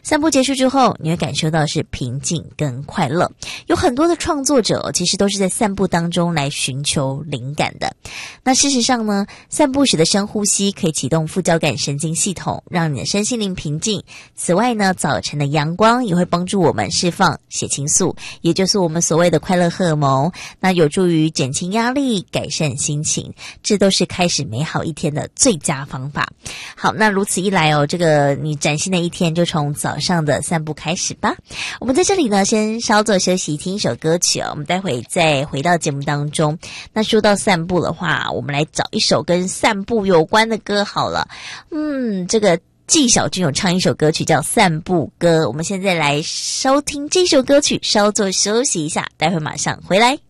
散步结束之后，你会感受到是平静跟快乐。有很多的创作者其实都是在散步当中来寻求灵感的。那事实上呢，散步时的深呼吸可以启动副交感神经系统，让你的身心灵平静。此外呢，早晨的阳光也会帮助我们释放血清素，也就是我们所谓的快乐荷尔蒙，那有助于减轻压力，改善心情，这都是开始美好一天的最佳方法。好，那如此一来这个你崭新的一天就从早上的散步开始吧。我们在这里呢，先稍作休息，听一首歌曲我们待会再回到节目当中。那说到散步的话，我们来找一首跟散步有关的歌好了。这个纪晓君有唱一首歌曲叫《散步歌》，我们现在来收听这首歌曲，稍作休息一下，待会马上回来。